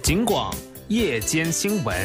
警广夜间新闻。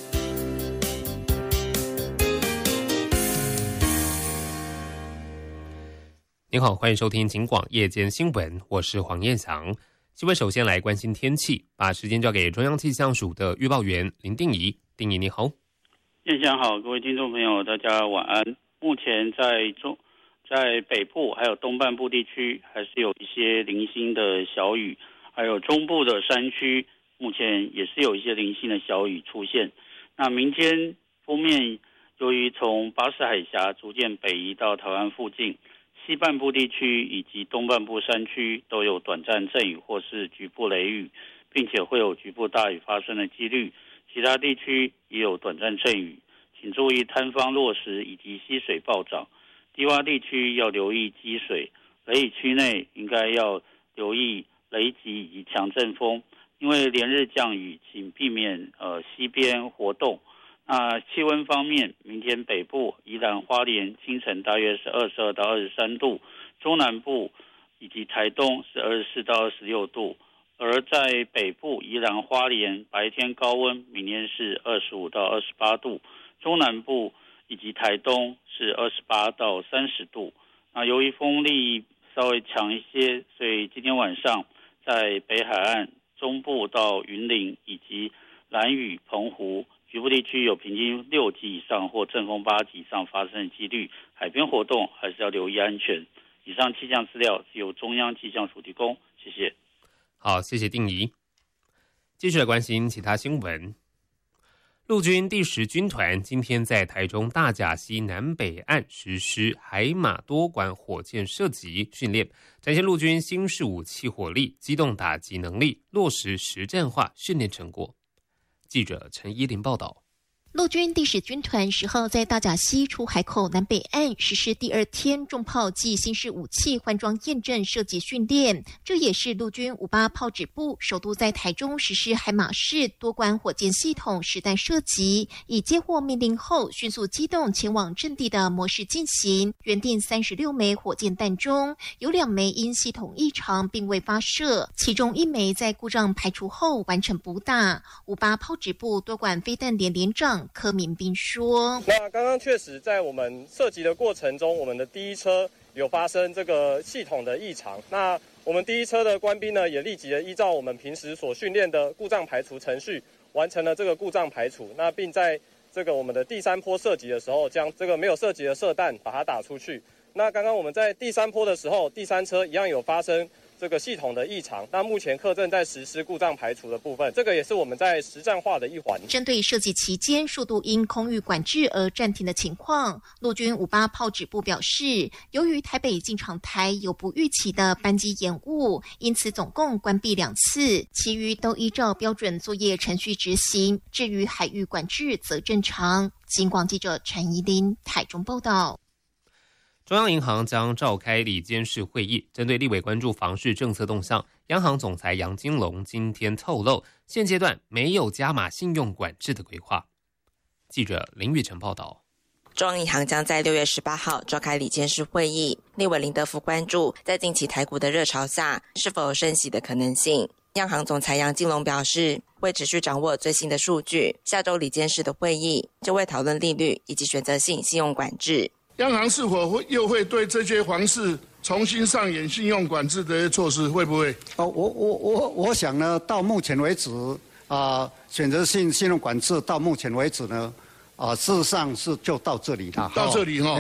您好，欢迎收听警广夜间新闻，我是黄彦翔。新闻首先来关心天气，把时间交给中央气象署的预报员林定仪。定仪你好。 彦翔好，各位听众朋友大家晚安。目前在北部还有东半部地区还是有一些零星的小雨，还有中部的山区目前也是有一些零星的小雨出现。那明天锋面由于从巴士海峡逐渐北移到台湾附近，西半部地区以及东半部山区都有短暂阵雨或是局部雷雨，并且会有局部大雨发生的几率，其他地区也有短暂阵雨，请注意坍方落石以及溪水暴涨，低洼地区要留意积水，雷雨区内应该要留意雷击以及强阵风，因为连日降雨，请避免溪边活动。那气温方面，明天北部宜兰花莲清晨大约是22到23度，中南部以及台东是24到26度，而在北部宜兰花莲白天高温明天是25到28度，中南部以及台东是28到30度。那由于风力稍微强一些，所以今天晚上在北海岸中部到云林以及兰屿澎湖局部地区有平均6级以上或阵风8级以上发生的几率，海边活动还是要留意安全。以上气象资料是由中央气象署提供，谢谢。 好，谢谢定仪。继续来关心其他新闻。陆军第10军团今天在台中大甲溪南北岸实施海马多管火箭射击训练，展现陆军新式武器火力、机动打击能力，落实实战化训练成果。记者陈依林报道。 陆军第10军团10号在大甲溪出海口南北岸实施第2天重炮暨新式武器换装验证射击训练，这也是陆军58炮指部首度在台中实施海马式多管火箭系统实弹射击，以接获命令后迅速机动前往阵地的模式进行。原定36枚火箭弹中，有2枚因系统异常并未发射，其中1枚在故障排除后完成补打。58炮指部多管飞弹连连长柯明斌说：“ 那刚刚确实在我们射击的过程中，我们的第一车有发生这个系统的异常。那我们第一车的官兵呢，也立即的依照我们平时所训练的故障排除程序，完成了这个故障排除。那并在这个我们的第3波射击的时候，将这个没有射击的射弹把它打出去。那刚刚我们在第3波的时候，第3车一样有发生这个系统的异常，那目前课正在实施故障排除的部分，这个也是我们在实战化的一环。 针对射击期间数度因空域管制而暂停的情况，陆军58炮指部表示，由于台北进场台有不预期的班机延误，因此总共关闭2次，其余都依照标准作业程序执行。至于海域管制则正常。警广记者陈怡琳台中报道。 中央银行将召开理监事会议，针对立委关注房市政策动向，央行总裁杨金龙今天透露，现阶段没有加码信用管制的规划。记者林玉成报道。 中央银行将在6月18号召开理监事会议，立委林德福关注在近期台股的热潮下，是否有升息的可能性。央行总裁杨金龙表示，会持续掌握最新的数据，下周理监事的会议就会讨论利率以及选择性信用管制。 央行是否又会对这些房市重新上演信用管制的措施？会不会？ 我想呢，到目前为止选择性信用管制到目前为止呢，事实上是就到这里了。 到这里哈。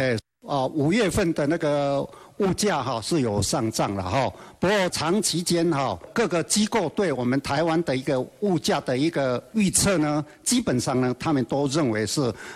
5月份的那个物价是有上涨了不过长期间各个机构对我们台湾的一个物价的一个预测呢，基本上呢，他们都认为是